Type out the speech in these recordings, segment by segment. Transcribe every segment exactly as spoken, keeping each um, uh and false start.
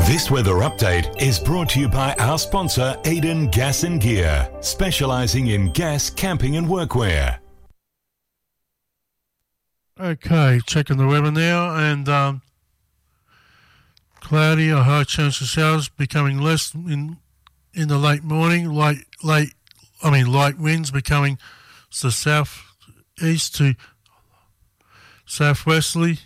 This weather update is brought to you by our sponsor, Eden Gas and Gear, specialising in gas, camping and workwear. Okay, checking the weather now, and um, cloudy or high chance of showers, becoming less in in the late morning. Late, late, I mean light winds becoming the south east to southwesterly.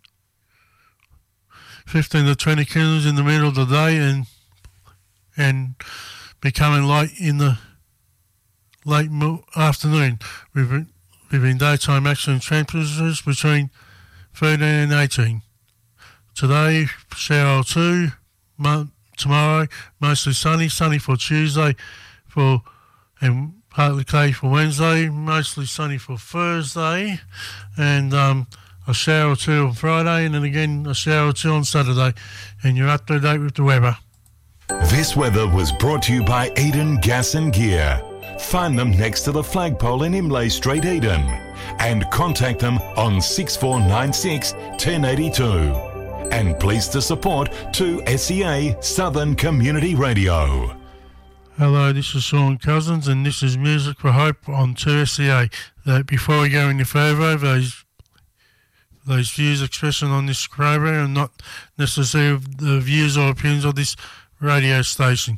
fifteen to twenty kilometres in the middle of the day, and and becoming light in the late mo- afternoon. We've been, we've been daytime maximum temperatures between thirteen and eighteen. Today, shower two. Mo- tomorrow, mostly sunny. Sunny for Tuesday, for and partly cloudy for Wednesday. Mostly sunny for Thursday, and um. a shower or two on Friday, and then again a shower or two on Saturday. And you're up to date with the weather. This weather was brought to you by Eden Gas and Gear. Find them next to the flagpole in Imlay Street, Eden. And contact them on six four nine six, one zero eight two. And pleased to support two S E A Southern Community Radio. Hello, this is Sean Cousins, and this is Music for Hope on two S E A. Uh, before we go any further, those Those views expressed on this program are not necessarily the views or opinions of this radio station.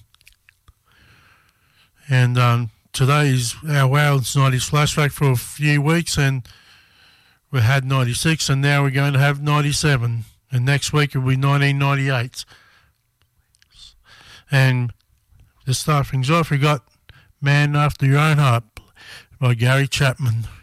And um, today is our Wales nineties flashback for a few weeks, and we had ninety-six, and now we're going to have ninety-seven. And next week it will be nineteen ninety-eight. And to start things off, we got Man After Your Own Heart by Gary Chapman.